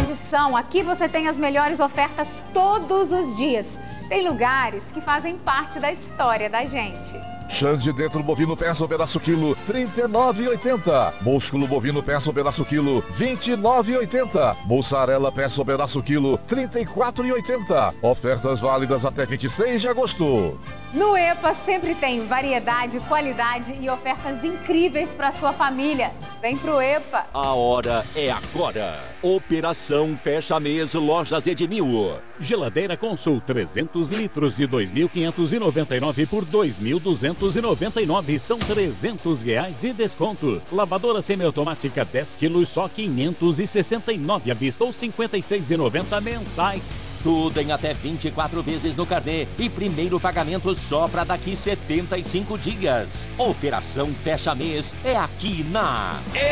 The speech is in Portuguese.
tradição. Aqui você tem as melhores ofertas todos os dias. Tem lugares que fazem parte da história da gente. Xande dentro bovino peça pedaço quilo, R$ 39,80. Músculo bovino peça pedaço quilo, R$ 29,80. Mussarela peça pedaço quilo, R$ 34,80. Ofertas válidas até 26 de agosto. No EPA sempre tem variedade, qualidade e ofertas incríveis para sua família. Vem pro EPA. A hora é agora. Operação Fecha Mês Lojas Edmil. Geladeira Consul 300 litros de 2.599 por 2.299. São R$300 de desconto. Lavadora semiautomática 10 quilos só 569 à vista ou 56,90 mensais. Tudo em até 24 vezes no carnê e primeiro pagamento só para daqui 75 dias. Operação Fecha Mês é aqui na